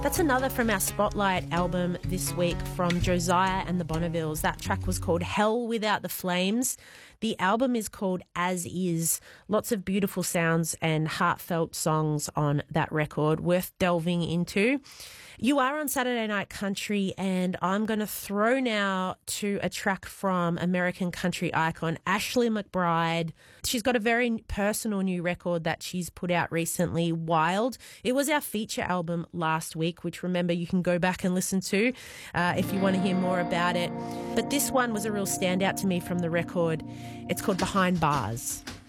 That's another from our Spotlight album this week from Josiah and the Bonnevilles. That track was called Hell Without the Flames. The album is called As Is. Lots of beautiful sounds and heartfelt songs on that record, worth delving into. You are on Saturday Night Country, and I'm going to throw now to a track from American country icon Ashley McBryde. She's got a very personal new record that she's put out recently, Wild. It was our feature album last week, which remember you can go back and listen to if you want to hear more about it. But this one was a real standout to me from the record. It's called Behind Bars.